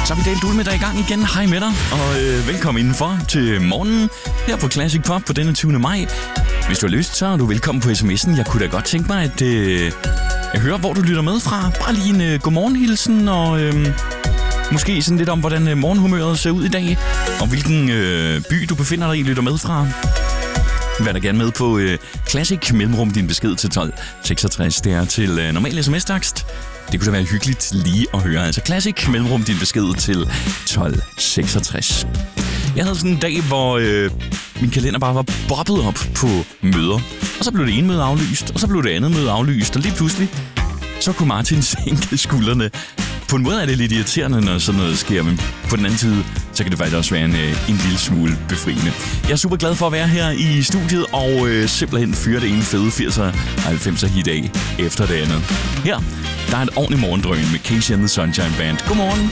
Så er vi delt ud med dig i gang igen. Hej med dig, og velkommen indenfor til morgenen her på Classic Pop på denne 20. maj. Hvis du har lyst, så er du velkommen på sms'en. Jeg kunne da godt tænke mig at høre, hvor du lytter med fra. Bare lige en godmorgenhilsen, og måske sådan lidt om, hvordan morgenhumøret ser ud i dag, og hvilken by du befinder dig i, lytter med fra. Vær da gerne med på Classic mellemrum din besked til 1266. Det er til normal sms-takst. Det kunne da være hyggeligt lige at høre. Altså Classic mellemrum din besked til 1266. Jeg havde sådan en dag, hvor min kalender bare var bobbet op på møder. Og så blev det ene møde aflyst, og så blev det andet møde aflyst. Og lige pludselig, så kunne Martin sænke skuldrene. På en måde er det lidt irriterende, når sådan noget sker, men på den anden side, så kan det faktisk også være en lille smule befriende. Jeg er super glad for at være her i studiet, og simpelthen fyre det ene fede 80'er og 90'er hit af efter det andet. Her, der er et ordentligt morgendrøn med Casey and the Sunshine Band. Godmorgen.